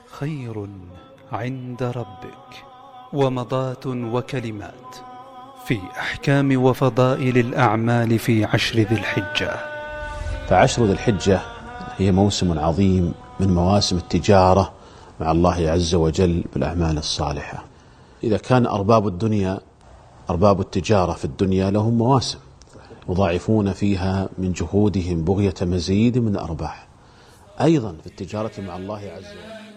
خير عند ربك ومضات وكلمات في أحكام وفضائل الأعمال في عشر ذي الحجة. فعشر ذي الحجة هي موسم عظيم من مواسم التجارة مع الله عز وجل بالأعمال الصالحة. إذا كان أرباب التجارة في الدنيا لهم مواسم يضاعفون فيها من جهودهم بغية مزيد من الأرباح، أيضا في التجارة مع الله عز وجل.